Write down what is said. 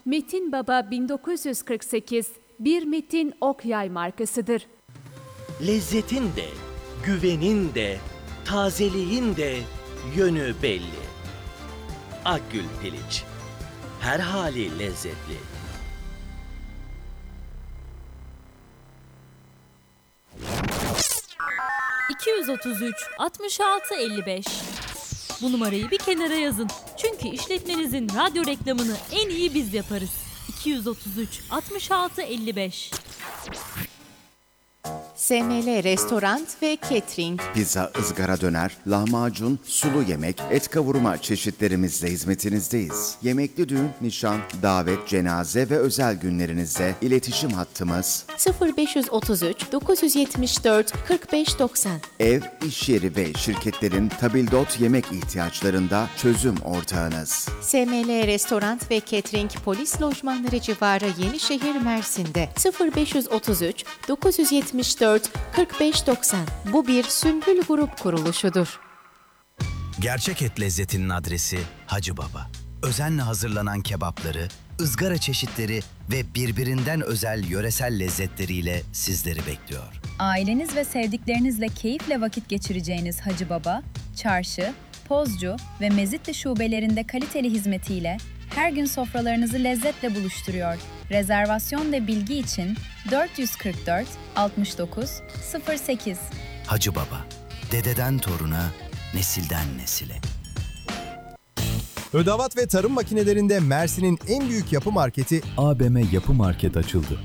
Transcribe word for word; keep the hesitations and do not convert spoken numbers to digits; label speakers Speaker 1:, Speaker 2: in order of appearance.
Speaker 1: Metin Baba bin dokuz yüz kırk sekiz bir Metin ok yay markasıdır.
Speaker 2: Lezzetin de, güvenin de, tazeliğin de yönü belli. Akgül Piliç, her hali lezzetli.
Speaker 3: iki yüz otuz üç altmış altı elli beş. Bu numarayı bir kenara yazın. Çünkü işletmenizin radyo reklamını en iyi biz yaparız. iki yüz otuz üç altmış altı elli beş.
Speaker 4: S M L Restoran ve Catering.
Speaker 5: Pizza, ızgara döner, lahmacun, sulu yemek, et kavurma çeşitlerimizle hizmetinizdeyiz. Yemekli düğün, nişan, davet, cenaze ve özel günlerinizde iletişim hattımız
Speaker 4: sıfır beş otuz üç dokuz yetmiş dört kırk beş doksan.
Speaker 5: ev, iş yeri ve şirketlerin tabildot yemek ihtiyaçlarında çözüm ortağınız.
Speaker 4: S M L Restoran ve Catering Polis Lojmanları civarı Yenişehir, Mersin'de sıfır beş otuz üç dokuz yetmiş dört kırk beş doksan. Bu bir Sümbül Grup kuruluşudur.
Speaker 6: Gerçek et lezzetinin adresi Hacı Baba. Özenle hazırlanan kebapları, ızgara çeşitleri ve birbirinden özel yöresel lezzetleriyle sizleri bekliyor.
Speaker 7: Aileniz ve sevdiklerinizle keyifle vakit geçireceğiniz Hacı Baba, Çarşı, Pozcu ve Mezitli şubelerinde kaliteli hizmetiyle her gün sofralarınızı lezzetle buluşturuyor. Rezervasyon ve bilgi için dört yüz kırk dört altmış dokuz sıfır sekiz.
Speaker 6: Hacı Baba, dededen toruna, nesilden nesile.
Speaker 8: Ödavat ve tarım makinelerinde Mersin'in en büyük yapı marketi
Speaker 9: A B M Yapı Market açıldı.